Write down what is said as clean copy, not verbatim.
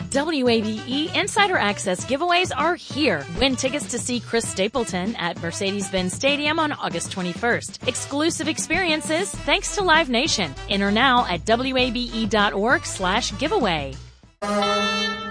WABE Insider Access giveaways are here. Win tickets to see Chris Stapleton at Mercedes-Benz Stadium on August 21st. Exclusive experiences thanks to Live Nation. Enter now at wabe.org/giveaway.